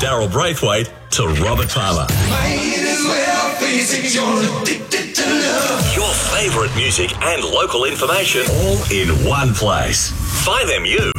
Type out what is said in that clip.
Daryl Braithwaite to Robert Palmer. Your favourite music and local information all in one place. Find them you